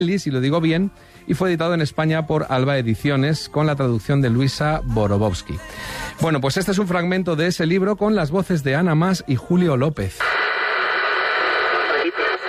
si lo digo bien, y fue editado en España por Alba Ediciones con la traducción de Luisa Borobowski. Bueno, pues este es un fragmento de ese libro con las voces de Ana Mas y Julio López.